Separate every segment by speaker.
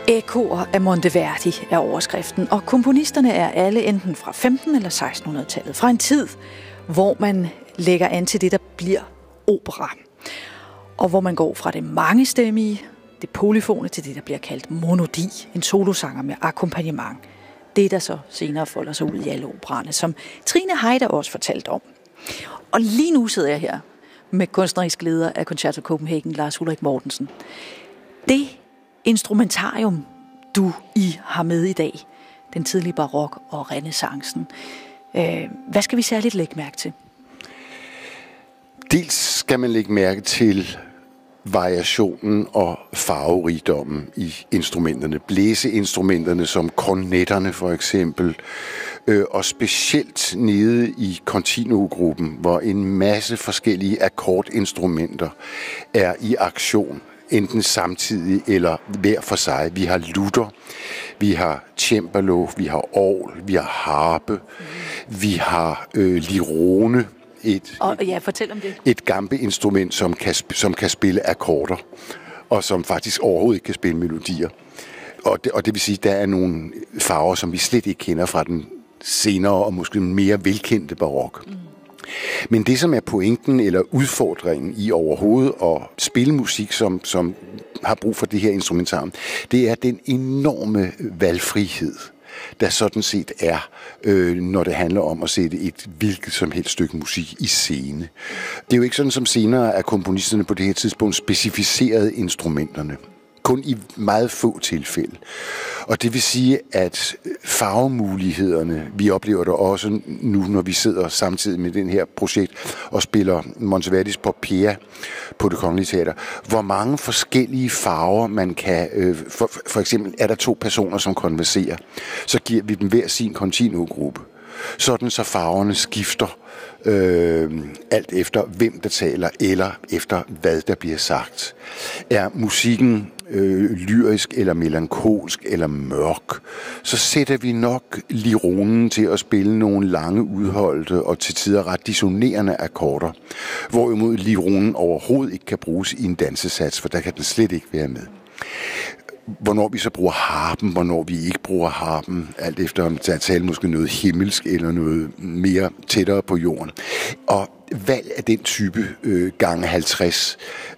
Speaker 1: Ekkoer af Monteverdi er overskriften, og komponisterne er alle enten fra 1500- eller 1600-tallet, fra en tid, hvor man lægger an til det, der bliver opera, og hvor man går fra det mangestemmige, det polyfone, til det, der bliver kaldt monodi, en solosanger med akkompagnement. Det, der så senere folder sig ud i alle operaerne, som Trine Heider også fortalte om. Og lige nu sidder jeg her med kunstnerisk leder af Concerto Copenhagen, Lars Ulrik Mortensen. Det instrumentarium, I har med i dag, den tidlige barok og renæssancen, hvad skal vi særligt lægge mærke til?
Speaker 2: Dels skal man lægge mærke til variationen og farverigdommen i instrumenterne. Blæseinstrumenterne som kornetterne for eksempel, og specielt nede i continuo-gruppen, hvor en masse forskellige akkordinstrumenter er i aktion, enten samtidig eller hver for sig. Vi har lutter, vi har cembalo, vi har orgel, vi har harpe, vi har lirone,
Speaker 1: fortæl om det.
Speaker 2: Et gampeinstrument, som kan spille akkorder, og som faktisk overhovedet ikke kan spille melodier. Og det vil sige, at der er nogle farver, som vi slet ikke kender fra den senere og måske mere velkendte barok. Men det, som er pointen eller udfordringen i overhovedet at spille musik, som har brug for det her instrumentarium, det er den enorme valgfrihed, der sådan set er, når det handler om at sætte et hvilket som helst stykke musik i scene. Det er jo ikke sådan, som senere er komponisterne på det her tidspunkt specificerede instrumenterne. Kun i meget få tilfælde. Og det vil sige, at farvemulighederne, vi oplever det også nu, når vi sidder samtidig med den her projekt og spiller Monteverdis Poppea på Det Kongelige Teater, hvor mange forskellige farver man kan... For eksempel er der 2 personer, som konverserer, så giver vi dem hver sin continuo-gruppe. Sådan så farverne skifter alt efter hvem der taler, eller efter hvad der bliver sagt. Er musikken lyrisk eller melankolsk eller mørk, så sætter vi nok lironen til at spille nogle lange udholdte og til tider ret dissonerende akkorder, hvorimod lironen overhovedet ikke kan bruges i en dansesats, for der kan den slet ikke være med. Hvornår vi så bruger harpen, hvornår vi ikke bruger harpen, alt efter om der er tale måske noget himmelsk eller noget mere tættere på jorden. Og valg af den type gange 50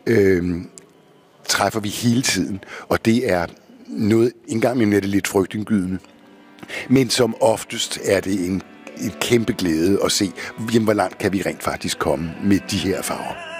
Speaker 2: træffer vi hele tiden, og det er noget, en gang imellem er det lidt frygtindgydende, men som oftest er det en kæmpe glæde at se, hvor langt kan vi rent faktisk komme med de her farver.